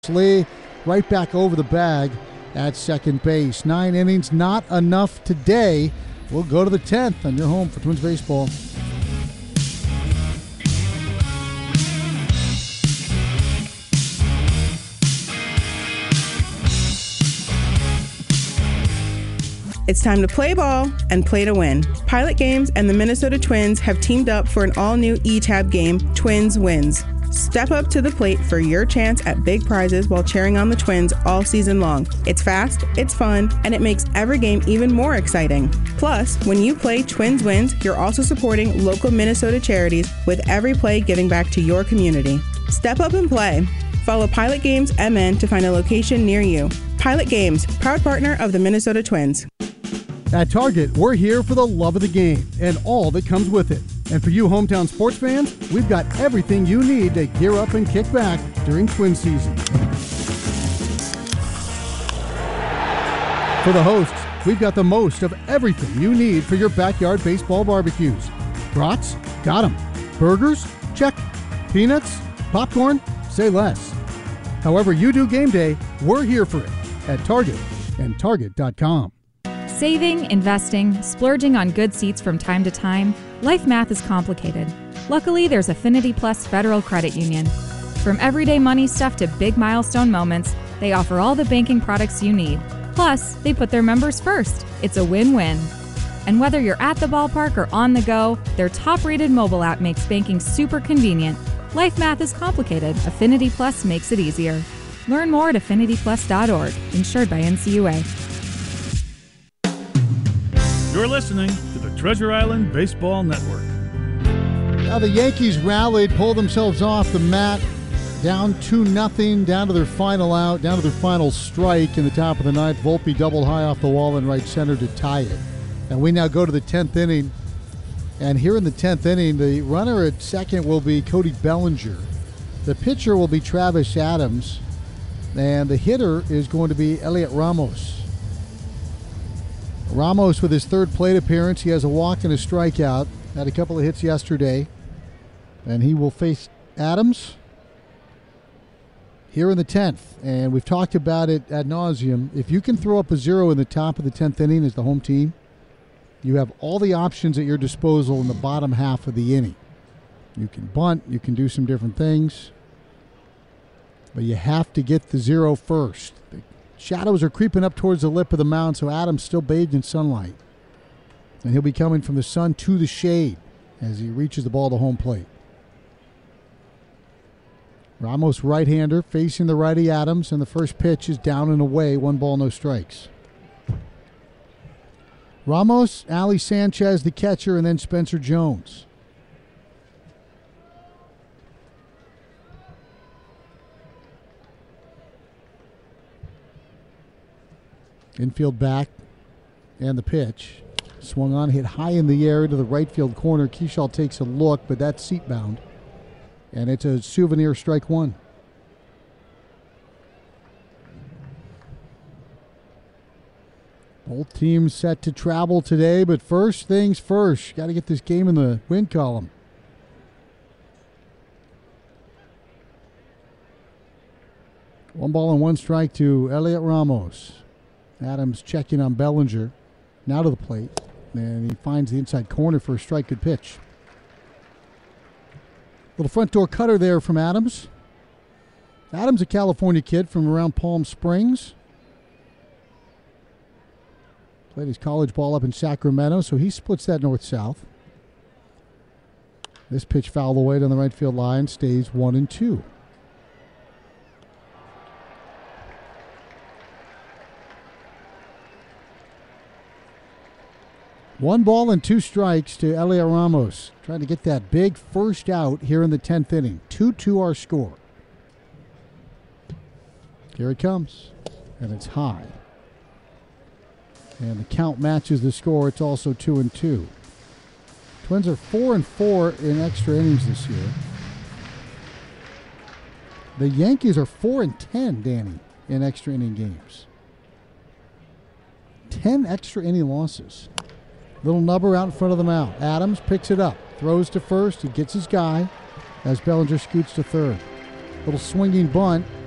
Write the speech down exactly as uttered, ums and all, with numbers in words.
Lee right back over the bag at second base. Nine innings, not enough today. We'll go to the tenth on your home for Twins baseball. It's time to play ball and play to win. Pilot Games and the Minnesota Twins have teamed up for an all-new E-Tab game, Twins Wins. Step up to the plate for your chance at big prizes while cheering on the Twins all season long. It's fast, it's fun, and it makes every game even more exciting. Plus, when you play Twins Wins, you're also supporting local Minnesota charities with every play giving back to your community. Step up and play. Follow Pilot Games M N to find a location near you. Pilot Games, proud partner of the Minnesota Twins. At Target, we're here for the love of the game and all that comes with it. And for you hometown sports fans, we've got everything you need to gear up and kick back during Twin season. For the hosts, we've got the most of everything you need for your backyard baseball barbecues. Brats? Got 'em. Burgers? Check. Peanuts? Popcorn? Say less. However you do game day, we're here for it at Target and Target dot com. Saving, investing, splurging on good seats from time to time, life math is complicated. Luckily, there's Affinity Plus Federal Credit Union. From everyday money stuff to big milestone moments, they offer all the banking products you need. Plus, they put their members first. It's a win-win. And whether you're at the ballpark or on the go, their top-rated mobile app makes banking super convenient. Life math is complicated. Affinity Plus makes it easier. Learn more at affinity plus dot org. Insured by N C U A. You're listening to the Treasure Island Baseball Network. Now the Yankees rallied, pulled themselves off the mat, down two nothing, down to their final out, down to their final strike in the top of the ninth. Volpe doubled high off the wall in right center to tie it. And we now go to the tenth inning. And here in the tenth inning, the runner at second will be Cody Bellinger. The pitcher will be Travis Adams. And the hitter is going to be Elliot Ramos. Ramos with his third plate appearance. He has a walk and a strikeout. Had a couple of hits yesterday. And he will face Adams here in the tenth. And we've talked about it ad nauseum. If you can throw up a zero in the top of the tenth inning as the home team, you have all the options at your disposal in the bottom half of the inning. You can bunt. You can do some different things. But you have to get the zero first. The shadows are creeping up towards the lip of the mound, so Adams still bathed in sunlight. And he'll be coming from the sun to the shade as he reaches the ball to home plate. Ramos, right-hander, facing the righty Adams, and the first pitch is down and away, one ball, no strikes. Ramos, Ali Sanchez, the catcher, and then Spencer Jones. Infield back, and the pitch. Swung on, hit high in the air to the right field corner. Kershaw takes a look, but that's seat bound. And it's a souvenir strike one. Both teams set to travel today, but first things first. Got to get this game in the win column. One ball and one strike to Elliot Ramos. Adams checking on Bellinger. Now to the plate. And he finds the inside corner for a strike. Good pitch. Little front door cutter there from Adams. Adams, a California kid from around Palm Springs. Played his college ball up in Sacramento, so he splits that north-south. This pitch fouled away down the right field line. Stays one and two. One ball and two strikes to Elliot Ramos. Trying to get that big first out here in the tenth inning. two two our score. Here it comes. And it's high. And the count matches the score. It's also two and two. Twins are four and four in extra innings this year. The Yankees are four and ten, Danny, in extra inning games. Ten extra inning losses. Little nubber out in front of the mound. Adams picks it up. Throws to first. He gets his guy as Bellinger scoots to third. Little swinging bunt.